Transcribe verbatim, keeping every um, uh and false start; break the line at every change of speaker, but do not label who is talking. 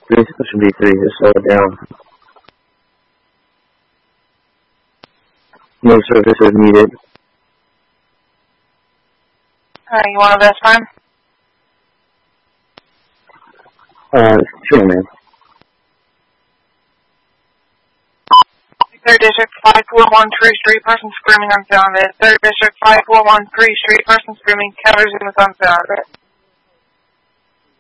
three station B three, just slow it down. No services needed.
Alright, you want a best time?
Uh, sure, man.
Third District, five four one three Street, person screaming unfounded. Third District, five four one three Street, person screaming, counter zoom is unfounded.